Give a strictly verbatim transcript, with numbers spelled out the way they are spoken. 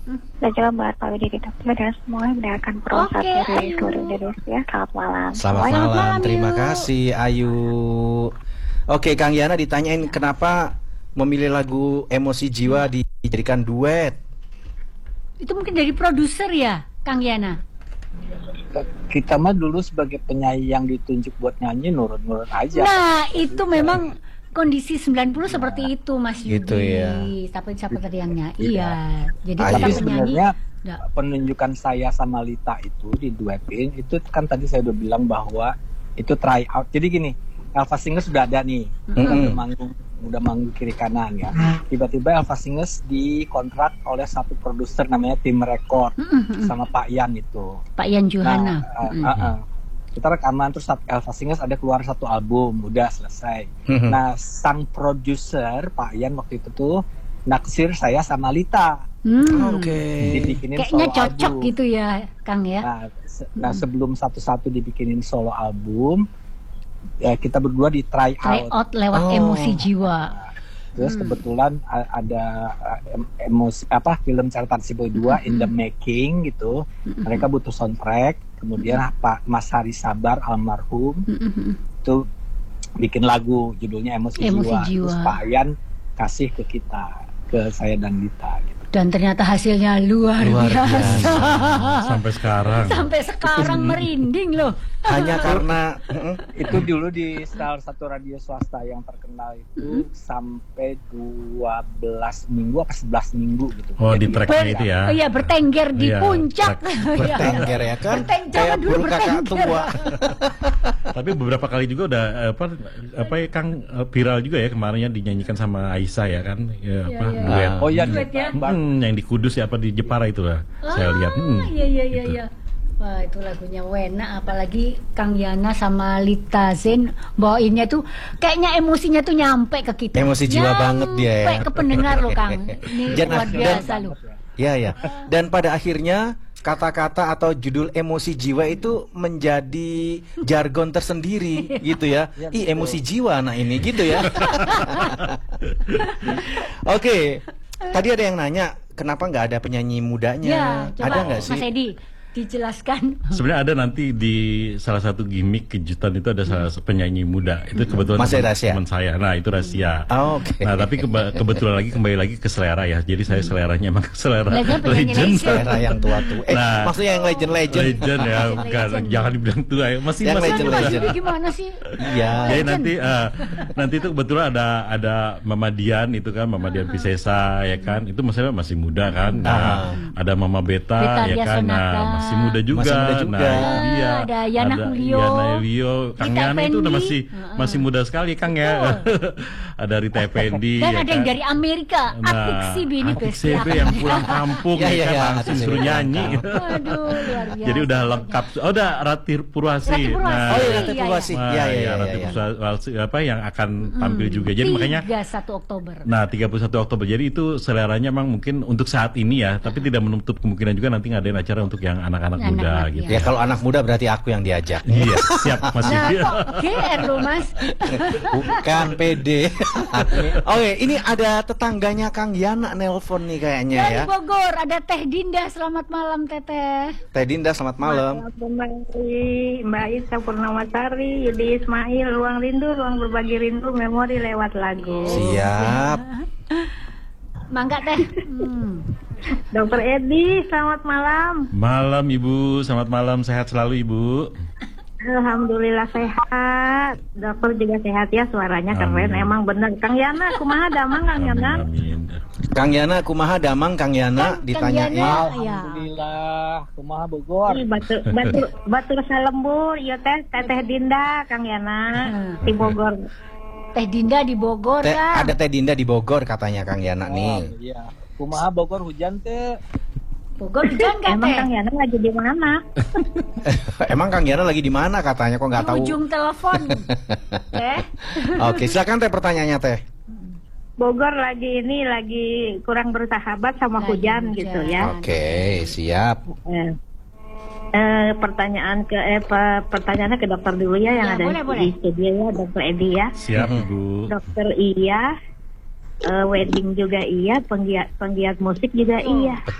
Dan juga buat Pak Widi Didapil dan semua yang mendengarkan program Oke, dari Ayu. seluruh Indonesia. Selamat malam. Selamat Semuanya. malam, malam, terima Yu. kasih Ayu. Oke, Kang Yana ditanyain kenapa memilih lagu Emosi Jiwa dijadikan duet. Itu mungkin dari produser ya, Kang Yana? Kita mah dulu sebagai penyanyi yang ditunjuk buat nyanyi nurut-nurut aja. Nah, itu memang kondisi sembilan puluh seperti itu, Mas Yudi. Gitu ya. Tapi siapa tadi yang nyanyi? Iya. Iya. Jadi Ayu. kata Tapi penyanyi. sebenarnya Nggak. penunjukan saya sama Lita itu di duetin itu kan tadi saya udah bilang bahwa itu try out. Jadi gini, Elva Singers sudah ada nih, Mm-mm. udah manggung, udah manggung kiri kanan ya. Tiba-tiba Elva Singers dikontrak oleh satu produser namanya Tim Record Mm-mm. sama Pak Yan itu. Pak Yan Johana. Nah, uh, uh, uh. kita rekaman terus Elva Singers ada keluar satu album, udah selesai. Mhm. Nah, sang produser Pak Yan waktu itu tuh naksir saya sama Lita, Hmm. Oke. dibikinin Kayaknya solo cocok album. gitu ya, Kang ya. Nah, se- nah, sebelum satu-satu dibikinin solo album, ya kita berdua di try Try out. out lewat Oh. Emosi Jiwa. Terus Hmm. kebetulan a- ada uh, em- emosi apa film catatan si Boy dua in the making gitu. Mereka butuh soundtrack. Kemudian Pak Mas Hari Sabar almarhum Mm-mm. itu bikin lagu judulnya Emosi, Emosi Jiwa. Jiwa. Terus Pak Yan kasih ke kita, ke saya dan Dita gitu. Dan ternyata hasilnya luar, Luar biasa. biasa. Sampai sekarang. Sampai sekarang merinding loh. Hanya karena mm-mm. Itu dulu di salah satu radio swasta yang terkenal itu sampai dua belas minggu apa sebelas minggu gitu. Oh, di Jadi, tracknya itu ya. Oh iya, bertengger di Iya, puncak. bertengger ya kan, Berteng- kayak zaman dulu burung kakak bertengger. tua. Tapi beberapa kali juga udah eh, apa apa ya Kang, eh, viral juga ya kemarinnya dinyanyikan sama Aisyah ya kan. Ya, apa iya. duet. Oh iya, Duet ya? Mbak. Hmm, yang di Kudus ya apa di Jepara itu lah. Saya lihat. Ah, Hmm, iya iya iya gitu. iya. Wah, itu lagunya Wena, apalagi Kang Yana sama Lita Zen bawainnya tuh kayaknya emosinya tuh nyampe ke kita. Emosi jiwa banget dia ya. Nyampe ke pendengar loh, Kang. Ini Dan- luar dan- biasa loh. Ya ya. Dan pada akhirnya kata-kata atau judul Emosi Jiwa itu menjadi jargon tersendiri gitu ya. Ya, Ih, betul. emosi jiwa nah ini gitu ya. Oke. Tadi ada yang nanya kenapa nggak ada penyanyi mudanya? Ya, coba Ada nggak sih? Mas Edi dijelaskan. Sebenarnya ada nanti di salah satu gimmick kejutan itu ada salah satu penyanyi muda. Itu kebetulan Masih teman, rahasia? teman saya. Nah, itu rahasia. Oh, oke. Nah, tapi keba- kebetulan lagi kembali lagi ke selera ya. Jadi saya seleranya emang selera Legend, penyanyi legend. legend. Selera yang tua-tua. Eh, Nah. maksudnya yang legend-legend. Legend ya, Legend, bukan, legend. jangan dibilang tua ya. Masih Yang masih legend, muda. legend. Jadi gimana sih? Iya. Jadi nanti eh, nanti itu kebetulan ada ada Mama Dian itu kan, Mama Dian Piscesa ya kan. Itu maksudnya masih muda kan. Nah, ada Mama Beta Beta ya Dia kan. Nah, Sonata. masih muda juga. Masih muda juga. Nah, itu dia. Ada Yana Julio. Yana Julio. Kang Rita Yana itu udah Effendi. masih Heeh. masih muda sekali Kang ya. Ada Rita Effendi. Dan ya ada yang kan. dari Amerika, Atik Sibi ini Atik Besti Sibi yang pulang kampung Ya, ya, ya, kan ya, langsung Atik suruh Sibi nyanyi. Waduh, luar biasa. Jadi udah lengkap. Oh, udah Rati Purwasi. Rati Purwasi. Oh iya, Iya, Rati iya. Purwasi. Nah, Iya, iya, ya, iya. Rati iya. Purwasi apa yang akan tampil juga. Jadi makanya tiga puluh satu Oktober. nah tiga puluh satu Oktober. Jadi itu seleranya memang mungkin untuk saat ini ya, tapi tidak menutup kemungkinan juga nanti ngadain acara untuk yang anak-anak Anak-anak, muda iya. gitu. Ya kalau anak muda berarti aku yang diajak. Iya, siap Mas Nah, Yudi. kok G R loh, Mas? Bukan P D. Oke, ini ada tetangganya Kang Yana nelpon nih kayaknya Dari ya. Bogor ada Teh Dinda. Selamat malam, Teteh. Teh Dinda, selamat malam. Kembali Mbak Isa Purnamasari, Yudi Ismail, Ruang Rindu, Ruang Berbagi Rindu, Memori lewat lagu. Siap. Mangga Teh. Hmm. Dokter Edi, selamat malam. Malam Ibu, selamat malam, sehat selalu Ibu. Alhamdulillah sehat. Dokter juga sehat ya, suaranya keren. Amin. Emang bener. Kang Yana, kumaha damang Kang Amin, Yana? amin. Kang Yana kumaha damang Kang Yana Kang ditanyain. Yana. Alhamdulillah, kumaha Bogor. Ih, Batur, batur, batur salembur, iya teh, teteh Dinda, Kang Yana, di Bogor. Teh Dinda di Bogor Teh, kan. ada Teh Dinda di Bogor katanya Kang Yana Oh, nih. iya. Kumaha Bogor hujan teh. Bogor hujan kan Emang Teh? Kang Yana lagi di mana? Emang Kang Yana lagi di mana katanya kok nggak Di tahu. ujung telepon. Teh. Oke, silakan Teh pertanyaannya Teh. Bogor lagi ini lagi kurang bersahabat sama Lagi hujan, hujan. gitu ya. Oke, siap. Eh, eh, pertanyaan ke eh, pe- pertanyaannya ke dokter dulu ya yang Ya, ada boleh, di boleh. studio ya, dokter Edi ya. Siap Ibu. Dokter iya, eh, wedding juga iya, penggiat penggiat musik juga Oh. iya.